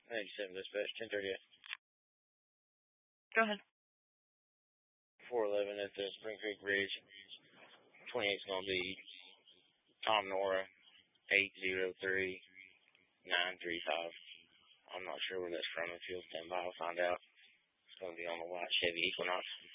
97 dispatch, 10:30. Go ahead. 411 at the Spring Creek Bridge. 28 is going to be Tom Nora, 803-935. I'm not sure where that's from. If you'll stand by, I'll find out. It's going to be on the white Chevy Equinox.